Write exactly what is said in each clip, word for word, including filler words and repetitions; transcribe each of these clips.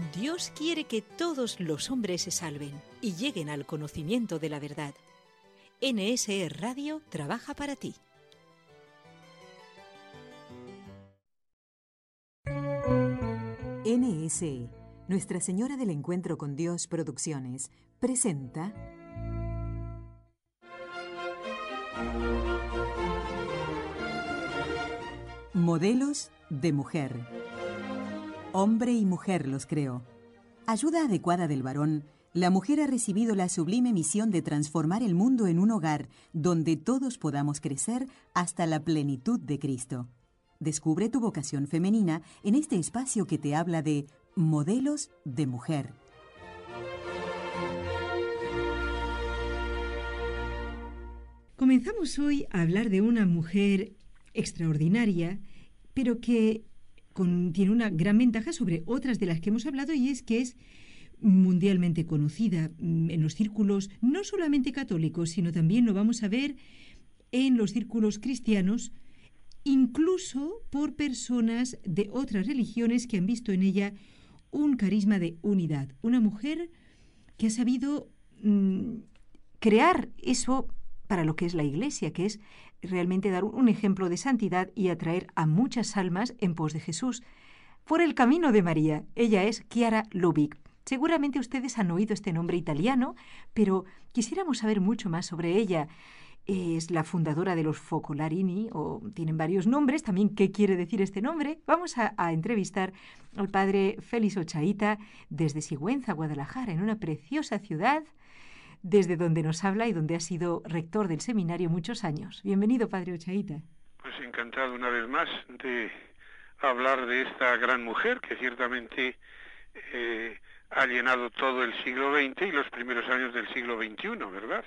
Dios quiere que todos los hombres se salven y lleguen al conocimiento de la verdad. N S E Radio trabaja para ti. N S E, Nuestra Señora del Encuentro con Dios Producciones, presenta Modelos de Mujer. Hombre y mujer los creó. Ayuda adecuada del varón, la mujer ha recibido la sublime misión de transformar el mundo en un hogar donde todos podamos crecer hasta la plenitud de Cristo. Descubre tu vocación femenina en este espacio que te habla de modelos de mujer. Comenzamos hoy a hablar de una mujer extraordinaria, pero que con, tiene una gran ventaja sobre otras de las que hemos hablado, y es que es mundialmente conocida en los círculos no solamente católicos, sino también lo vamos a ver en los círculos cristianos, incluso por personas de otras religiones que han visto en ella un carisma de unidad. Una mujer que ha sabido mmm, crear eso para lo que es la Iglesia, que es realmente dar un ejemplo de santidad y atraer a muchas almas en pos de Jesús. Por el camino de María. Ella es Chiara Lubich. Seguramente ustedes han oído este nombre italiano, pero quisiéramos saber mucho más sobre ella. Es la fundadora de los Focolarini, o tienen varios nombres, también qué quiere decir este nombre. Vamos a, a entrevistar al padre Félix Ochaíta desde Sigüenza, Guadalajara, en una preciosa ciudad, desde donde nos habla y donde ha sido rector del seminario muchos años. Bienvenido, padre Ochaíta. Pues encantado una vez más de hablar de esta gran mujer que ciertamente eh, ha llenado todo el siglo veinte y los primeros años del siglo veintiuno, ¿verdad?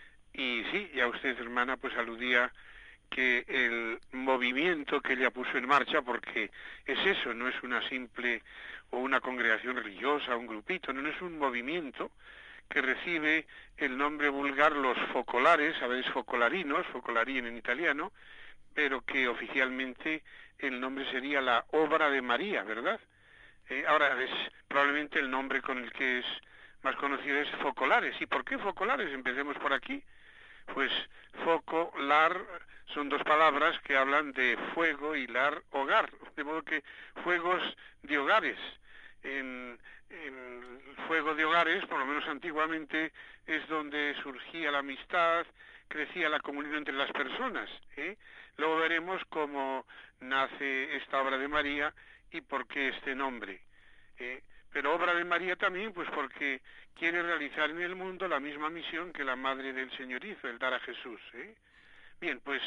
Y sí, ya usted, hermana, pues aludía que el movimiento que ella puso en marcha, porque es eso, no es una simple o una congregación religiosa, un grupito, no, no es un movimiento que recibe el nombre vulgar los focolares, sabéis, focolarinos, focolarini en italiano, pero que oficialmente el nombre sería la Obra de María, ¿verdad? Eh, ahora es probablemente el nombre con el que es más conocido es Focolares. ¿Y por qué Focolares? Empecemos por aquí. Pues foco, lar, son dos palabras que hablan de fuego y lar, hogar, de modo que fuegos de hogares. En, en el fuego de hogares, por lo menos antiguamente, es donde surgía la amistad, crecía la comunión entre las personas, ¿eh? Luego veremos cómo nace esta obra de María y por qué este nombre, ¿eh? Pero obra de María también, pues porque quiere realizar en el mundo la misma misión que la Madre del Señor hizo, el dar a Jesús, ¿eh? Bien, pues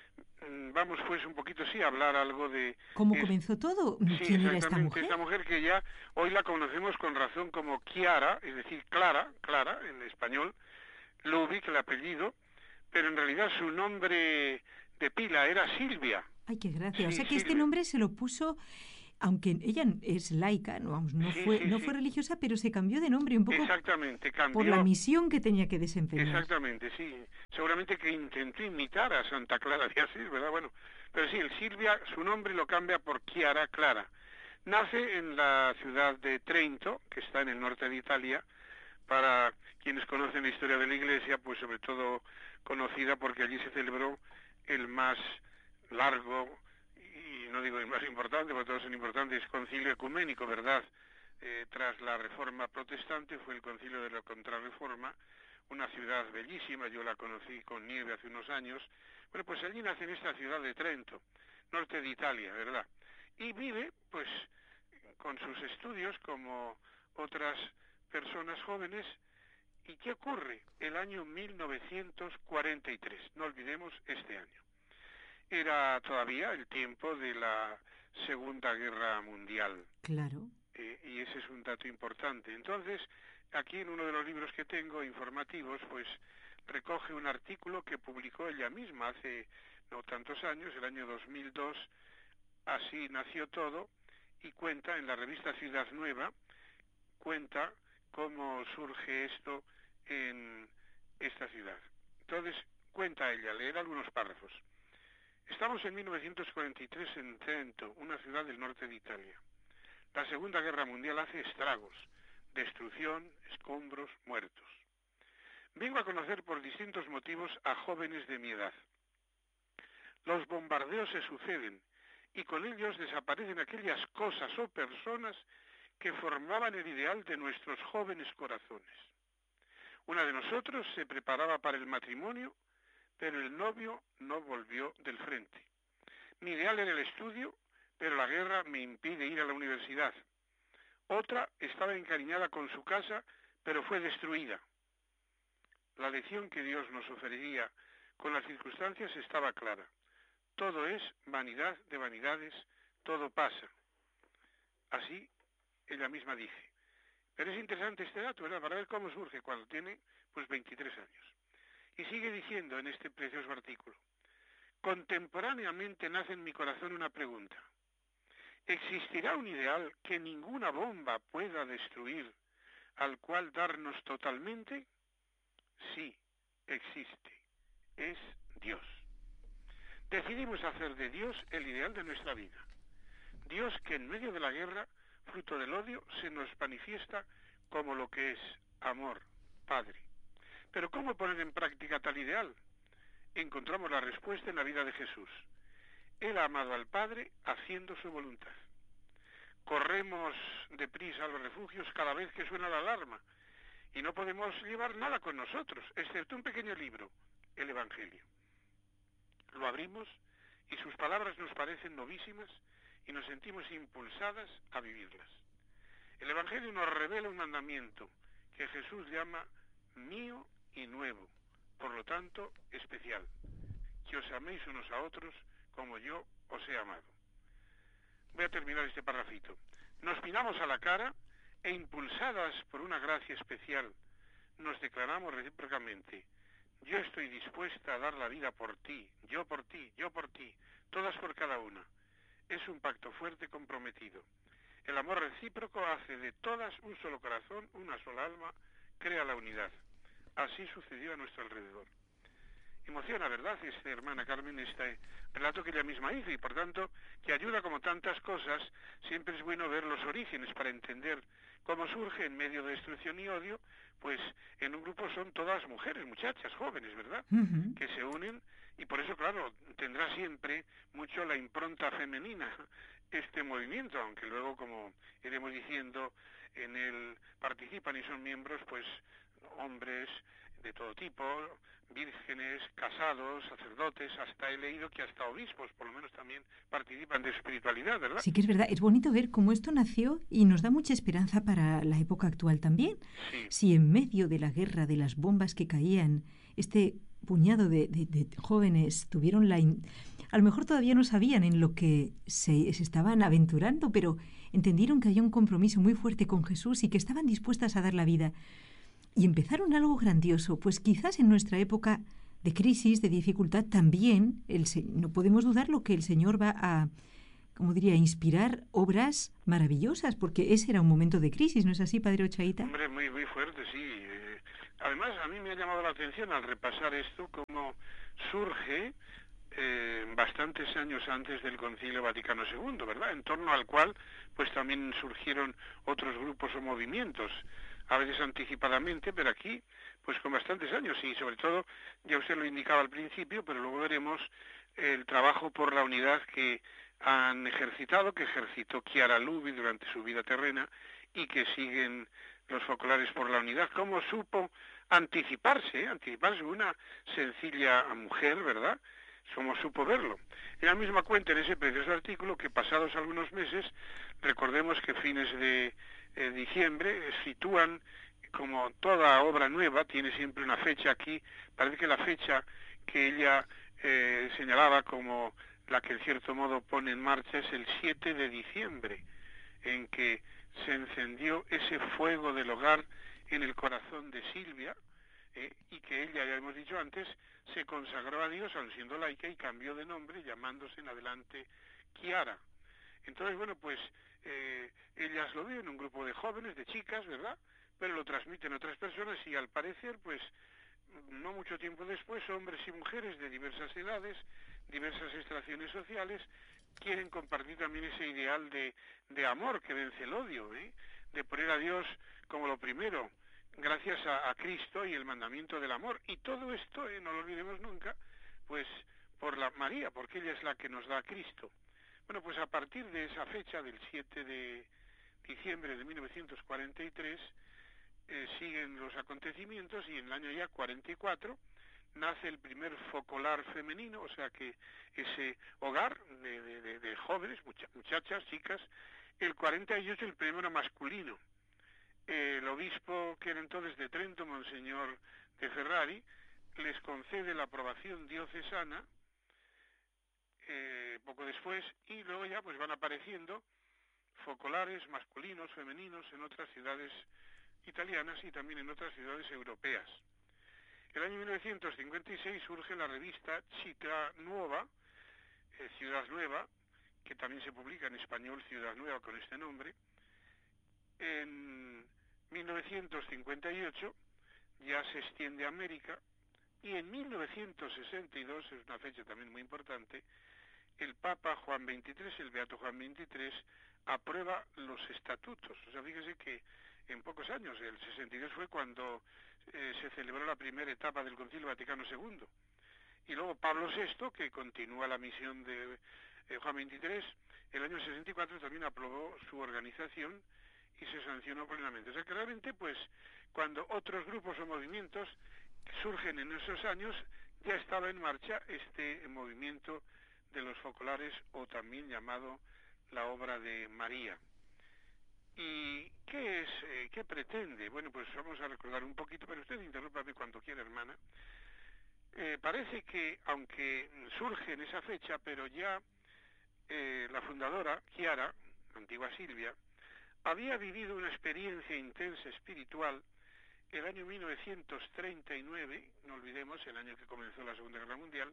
vamos pues un poquito, sí, a hablar algo de... ¿Cómo es, comenzó todo? Sí, ¿Quién era esta mujer? Esta mujer que ya hoy la conocemos con razón como Chiara, es decir, Clara, Clara en español, Lubich, el apellido, pero en realidad su nombre de pila era Silvia. Ay, qué gracia. Sí, o sea que Silvia. Este nombre se lo puso, aunque ella es laica, no, vamos, no, sí, fue, sí, no sí. fue religiosa, pero se cambió de nombre un poco. Exactamente, cambió. Por la misión que tenía que desempeñar. Exactamente, sí. Seguramente que intentó imitar a Santa Clara de Asís, ¿verdad? Bueno, pero sí, el Silvia, su nombre lo cambia por Chiara, Clara. Nace en la ciudad de Trento, que está en el norte de Italia. Para quienes conocen la historia de la Iglesia, pues sobre todo conocida porque allí se celebró el más largo, y no digo el más importante, porque todos son importantes, concilio ecuménico, ¿verdad? Eh, tras la Reforma protestante fue el concilio de la Contrarreforma, una ciudad bellísima, yo la conocí con nieve hace unos años. Bueno, pues allí nace en esta ciudad de Trento, norte de Italia, ¿verdad? Y vive, pues, con sus estudios como otras personas jóvenes. ¿Y qué ocurre? El año mil novecientos cuarenta y tres, no olvidemos este año. Era todavía el tiempo de la Segunda Guerra Mundial. Claro. Eh, y ese es un dato importante. Entonces, aquí en uno de los libros que tengo, informativos, pues recoge un artículo que publicó ella misma hace no tantos años, el año dos mil dos, Así nació todo, y cuenta en la revista Ciudad Nueva, cuenta cómo surge esto en esta ciudad. Entonces, cuenta ella, leer algunos párrafos. Estamos en mil novecientos cuarenta y tres en Trento, una ciudad del norte de Italia. La Segunda Guerra Mundial hace estragos, destrucción, escombros, muertos. Vengo a conocer por distintos motivos a jóvenes de mi edad. Los bombardeos se suceden y con ellos desaparecen aquellas cosas o personas que formaban el ideal de nuestros jóvenes corazones. Una de nosotros se preparaba para el matrimonio, pero el novio no volvió del frente. Mi ideal era el estudio, pero la guerra me impide ir a la universidad. Otra estaba encariñada con su casa, pero fue destruida. La lección que Dios nos ofrecía con las circunstancias estaba clara. Todo es vanidad de vanidades, todo pasa. Así ella misma dice. Pero es interesante este dato, ¿verdad? Para ver cómo surge cuando tiene pues veintitrés años. Y sigue diciendo en este precioso artículo. Contemporáneamente nace en mi corazón una pregunta. ¿Existirá un ideal que ninguna bomba pueda destruir, al cual darnos totalmente? Sí, existe. Es Dios. Decidimos hacer de Dios el ideal de nuestra vida. Dios que en medio de la guerra, fruto del odio, se nos manifiesta como lo que es, amor, Padre. Pero ¿cómo poner en práctica tal ideal? Encontramos la respuesta en la vida de Jesús. Él ha amado al Padre haciendo su voluntad. Corremos deprisa a los refugios cada vez que suena la alarma y no podemos llevar nada con nosotros, excepto un pequeño libro, el Evangelio. Lo abrimos y sus palabras nos parecen novísimas y nos sentimos impulsadas a vivirlas. El Evangelio nos revela un mandamiento que Jesús llama mío y nuevo, por lo tanto especial, que os améis unos a otros como yo os he amado. Voy a terminar este parrafito. Nos miramos a la cara e impulsadas por una gracia especial, nos declaramos recíprocamente, yo estoy dispuesta a dar la vida por ti, yo por ti, yo por ti, todas por cada una. Es un pacto fuerte comprometido. El amor recíproco hace de todas un solo corazón, una sola alma, crea la unidad. Así sucedió a nuestro alrededor. Emociona, ¿verdad, este, hermana Carmen, este relato que ella misma hizo y por tanto que ayuda como tantas cosas. Siempre es bueno ver los orígenes para entender cómo surge en medio de destrucción y odio, pues en un grupo son todas mujeres, muchachas, jóvenes, ¿verdad? Uh-huh. Que se unen y por eso, claro, tendrá siempre mucho la impronta femenina este movimiento, aunque luego, como iremos diciendo, en él participan y son miembros, pues, hombres de todo tipo, vírgenes, casados, sacerdotes, hasta he leído que hasta obispos, por lo menos también participan de espiritualidad, ¿verdad? Sí que es verdad, es bonito ver cómo esto nació y nos da mucha esperanza para la época actual también. Sí. Si en medio de la guerra, de las bombas que caían, este puñado de, de, de jóvenes tuvieron la... In... A lo mejor todavía no sabían en lo que se, se estaban aventurando, pero entendieron que había un compromiso muy fuerte con Jesús y que estaban dispuestas a dar la vida. Y empezaron algo grandioso, pues quizás en nuestra época de crisis, de dificultad, también el, no podemos dudar lo que el Señor va a, como diría, inspirar obras maravillosas, porque ese era un momento de crisis, ¿no es así, Padre Ochaíta? Hombre, muy, muy fuerte, sí. Eh, además, a mí me ha llamado la atención al repasar esto, cómo surge eh, bastantes años antes del Concilio Vaticano segundo, ¿verdad? En torno al cual, pues también surgieron otros grupos o movimientos, a veces anticipadamente, pero aquí, pues con bastantes años, y sobre todo, ya usted lo indicaba al principio, pero luego veremos el trabajo por la unidad que han ejercitado, que ejercitó Chiara Lubi durante su vida terrena, y que siguen los focolares por la unidad. ¿Cómo supo anticiparse, eh? anticiparse una sencilla mujer, ¿verdad?, como supo verlo? Ella misma cuenta en ese precioso artículo que pasados algunos meses, recordemos que fines de eh, diciembre, sitúan como toda obra nueva, tiene siempre una fecha aquí, parece que la fecha que ella eh, señalaba como la que en cierto modo pone en marcha es el siete de diciembre, en que se encendió ese fuego del hogar en el corazón de Silvia, Eh, y que ella, ya hemos dicho antes, se consagró a Dios aun siendo laica y cambió de nombre llamándose en adelante Chiara. Entonces, bueno, pues eh, ellas lo ven, un grupo de jóvenes, de chicas, ¿verdad?, pero lo transmiten otras personas y al parecer, pues, no mucho tiempo después, hombres y mujeres de diversas edades, diversas extracciones sociales, quieren compartir también ese ideal de, de amor que vence el odio, ¿eh? De poner a Dios como lo primero, gracias a, a Cristo y el mandamiento del amor. Y todo esto, ¿eh? No lo olvidemos nunca, pues por la María, porque ella es la que nos da a Cristo. Bueno, pues a partir de esa fecha, del siete de diciembre de mil novecientos cuarenta y tres, eh, siguen los acontecimientos y en el año ya cuarenta y cuatro nace el primer focolar femenino, o sea que ese hogar de, de, de, de jóvenes, mucha, muchachas, chicas, el cuarenta y ocho el primero masculino. El obispo que era entonces de Trento, Monseñor de Ferrari, les concede la aprobación diocesana eh, poco después, y luego ya pues van apareciendo focolares masculinos, femeninos en otras ciudades italianas y también en otras ciudades europeas. El año mil novecientos cincuenta y seis surge la revista Città Nuova, eh, Ciudad Nueva, que también se publica en español, Ciudad Nueva, con este nombre. En mil novecientos cincuenta y ocho ya se extiende a América, y en mil novecientos sesenta y dos, es una fecha también muy importante, el Papa Juan veintitrés, el Beato Juan veintitrés, aprueba los estatutos. O sea, fíjese que en pocos años, el sesenta y dos fue cuando eh, se celebró la primera etapa del Concilio Vaticano segundo. Y luego Pablo sexto, que continúa la misión de eh, Juan veintitrés, el año sesenta y cuatro también aprobó su organización y se sancionó plenamente. O sea que realmente, pues, cuando otros grupos o movimientos surgen en esos años, ya estaba en marcha este movimiento de los focolares, o también llamado la obra de María. ¿Y qué es, eh, qué pretende? Bueno, pues vamos a recordar un poquito, pero usted interrúpame cuando quiera, hermana. Eh, parece que, aunque surge en esa fecha, pero ya eh, la fundadora, Chiara, antigua Silvia, había vivido una experiencia intensa espiritual el año mil novecientos treinta y nueve, no olvidemos, el año que comenzó la Segunda Guerra Mundial,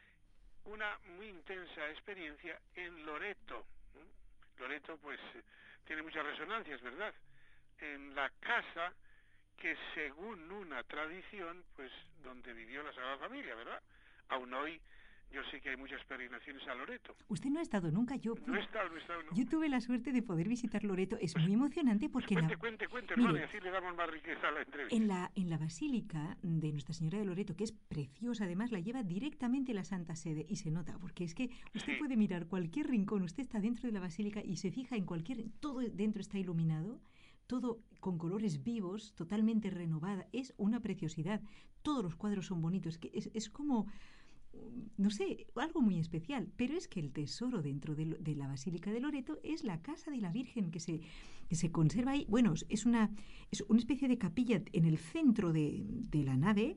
una muy intensa experiencia en Loreto. Loreto, pues, tiene muchas resonancias, ¿verdad? En la casa que, según una tradición, pues, donde vivió la Sagrada Familia, ¿verdad? Aún hoy, yo sé que hay muchas peregrinaciones a Loreto. Usted no ha estado nunca, yo... No he estado, no he estado, no. Yo tuve la suerte de poder visitar Loreto, es Pues, muy emocionante porque... Pues cuente, en la, cuente, cuente, mire, hermano, y así le damos más riqueza a la entrevista. En la, en la Basílica de Nuestra Señora de Loreto, que es preciosa, además, la lleva directamente la Santa Sede, y se nota, porque es que usted Sí. puede mirar cualquier rincón, usted está dentro de la Basílica y se fija en cualquier... Todo dentro está iluminado, todo con colores vivos, totalmente renovada, es una preciosidad. Todos los cuadros son bonitos, que es, es como... no sé, algo muy especial, pero es que el tesoro dentro de, de la Basílica de Loreto es la casa de la Virgen que se, que se conserva ahí. Bueno, es una, es una especie de capilla en el centro de, de la nave.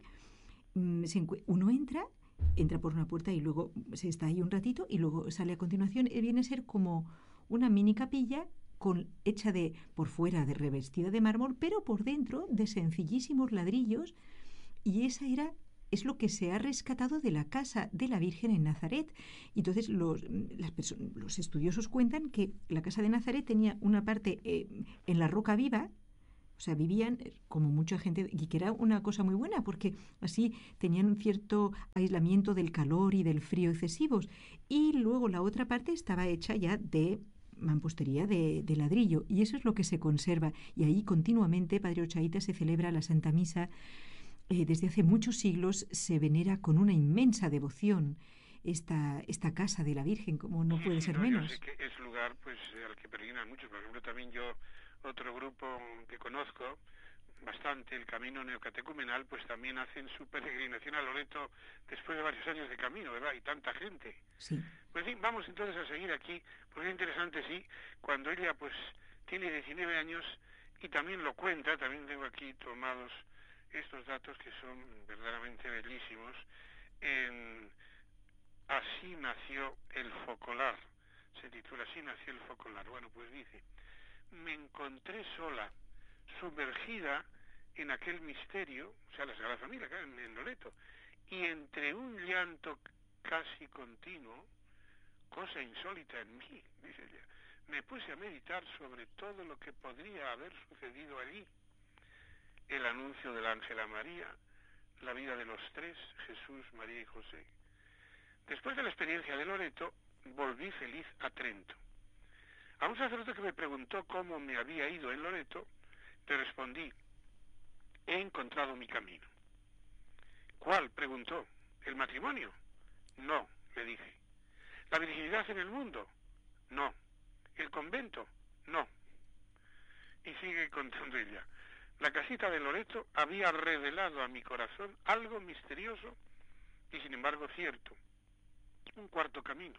Se, uno entra, entra por una puerta y luego se está ahí un ratito y luego sale a continuación. Viene a ser como una mini capilla con, hecha de por fuera de revestida de mármol, pero por dentro de sencillísimos ladrillos, y esa era es lo que se ha rescatado de la casa de la Virgen en Nazaret. Y entonces los, las los estudiosos cuentan que la casa de Nazaret tenía una parte eh, en la roca viva, o sea, vivían como mucha gente, y que era una cosa muy buena, porque así tenían un cierto aislamiento del calor y del frío excesivos. Y luego la otra parte estaba hecha ya de mampostería de, de ladrillo, y eso es lo que se conserva. Y ahí continuamente, Padre Ochaíta, se celebra la Santa Misa. Eh, desde hace muchos siglos se venera con una inmensa devoción esta, esta casa de la Virgen, como no Sí, puede sí, ser no, menos. Yo sé que es lugar, pues, al que peregrinan muchos. Por ejemplo, también yo, otro grupo que conozco bastante, el Camino Neocatecumenal, pues también hacen su peregrinación a Loreto después de varios años de camino, ¿verdad? Y tanta gente. Sí. Pues sí, vamos entonces a seguir aquí, porque es interesante, sí, cuando ella, pues, tiene diecinueve años y también lo cuenta, también tengo aquí tomados estos datos que son verdaderamente bellísimos. En Así nació el focolar, se titula Así nació el focolar. Bueno, pues dice: me encontré sola, sumergida en aquel misterio, o sea, la Sagrada Familia, acá en, en Loreto, y entre un llanto casi continuo, cosa insólita en mí, dice ella, me puse a meditar sobre todo lo que podría haber sucedido allí. El anuncio del ángel a María, la vida de los tres, Jesús, María y José. Después de la experiencia de Loreto, volví feliz a Trento. A un sacerdote que me preguntó cómo me había ido en Loreto, le respondí, he encontrado mi camino. ¿Cuál?, preguntó. ¿El matrimonio? No, le dije. ¿La virginidad en el mundo? No. ¿El convento? No. Y sigue contando ella. La casita de Loreto había revelado a mi corazón algo misterioso y sin embargo cierto. Un cuarto camino.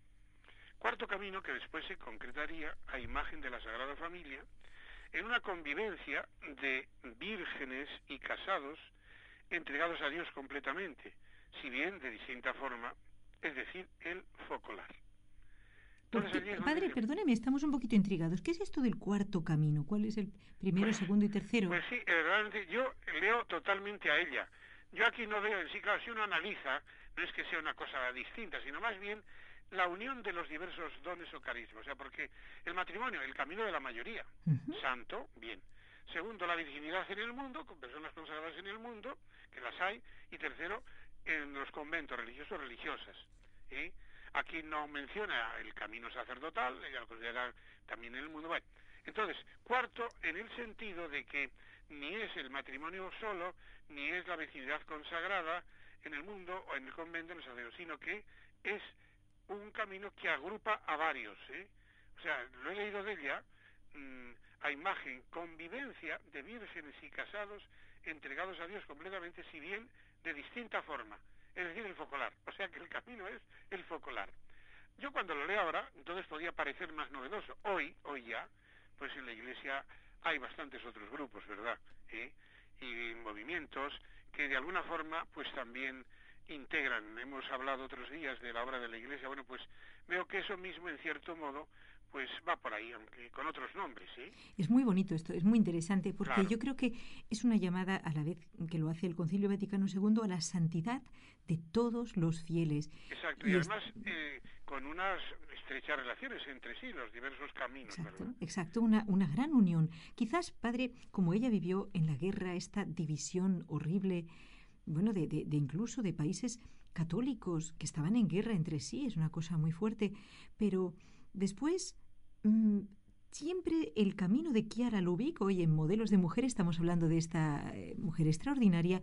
Cuarto camino que después se concretaría a imagen de la Sagrada Familia en una convivencia de vírgenes y casados entregados a Dios completamente, si bien de distinta forma, es decir, el focolar. Entonces, allí es donde padre, se... perdóneme, estamos un poquito intrigados. ¿Qué es esto del cuarto camino? ¿Cuál es el primero, pues, segundo y tercero? Pues sí, realmente yo leo totalmente a ella. Yo aquí no veo en sí, claro, si uno analiza, no es que sea una cosa distinta, sino más bien la unión de los diversos dones o carismas. O sea, porque el matrimonio, el camino de la mayoría, uh-huh. Santo, bien. Segundo, la virginidad en el mundo, con personas consagradas en el mundo, que las hay. Y tercero, en los conventos religiosos religiosas. ¿eh? Aquí no menciona el camino sacerdotal, ella lo considera también en el mundo. Bueno, entonces, cuarto, en el sentido de que ni es el matrimonio solo, ni es la virginidad consagrada en el mundo o en el convento, en el sacerdocio, sino que es un camino que agrupa a varios. ¿eh? O sea, lo he leído de ella, mmm, a imagen, convivencia de vírgenes y casados entregados a Dios completamente, si bien de distinta forma, es decir, el focolar. O sea que el camino es el focolar. Yo cuando lo leo ahora, entonces podría parecer más novedoso. Hoy, hoy ya, pues en la Iglesia hay bastantes otros grupos, ¿verdad? ¿Eh? Y movimientos que de alguna forma pues también integran. Hemos hablado otros días de la obra de la Iglesia. Bueno, pues veo que eso mismo, en cierto modo, pues va por ahí, aunque con otros nombres, ¿sí? Es muy bonito esto, es muy interesante, porque claro. Yo creo que es una llamada, a la vez que lo hace el Concilio Vaticano segundo, a la santidad de todos los fieles. Exacto, y, y además es... eh, con unas estrechas relaciones entre sí, los diversos caminos, exacto, ¿verdad? Exacto, una, una gran unión. Quizás, padre, como ella vivió en la guerra esta división horrible, bueno, de, de, de incluso de países católicos que estaban en guerra entre sí, es una cosa muy fuerte, pero después mmm, siempre el camino de Chiara Lubich, hoy en Modelos de Mujer estamos hablando de esta eh, mujer extraordinaria,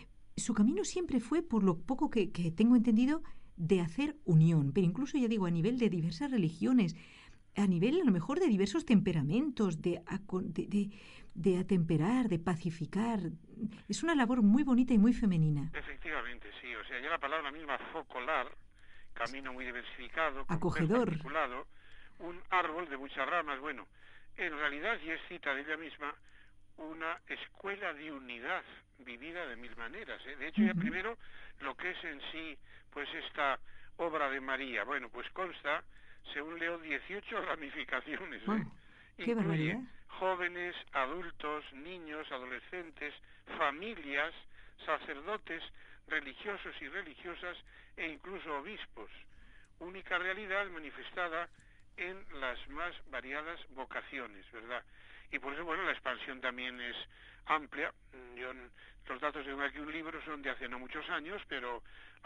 su camino siempre fue, por lo poco que, que tengo entendido, de hacer unión, pero incluso, ya digo, a nivel de diversas religiones, a nivel a lo mejor de diversos temperamentos, de, de, de, de atemperar, de pacificar. Es una labor muy bonita y muy femenina. Efectivamente, sí. O sea, ya la palabra misma, focolar, camino muy diversificado, acogedor, articulado, un árbol de muchas ramas. Bueno, en realidad, y es cita de ella misma, una escuela de unidad vivida de mil maneras. ¿eh? De hecho, uh-huh. ya primero, lo que es en sí, pues esta obra de María, bueno, pues consta, según leo, dieciocho ramificaciones. Oh, ¿eh? ¡qué Incluye barbaridad! jóvenes, adultos, niños, adolescentes, familias, sacerdotes, religiosos y religiosas e incluso obispos. Única realidad manifestada en las más variadas vocaciones, ¿verdad? Y por eso, bueno, la expansión también es amplia. Yo, los datos de aquí un libro son de hace no muchos años, pero